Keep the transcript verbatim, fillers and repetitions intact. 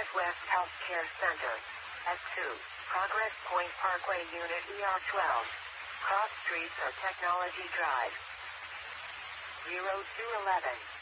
Northwest Healthcare Center. S two, Progress Point Parkway Unit E R twelve. Cross streets are Technology Drive. zero two eleven.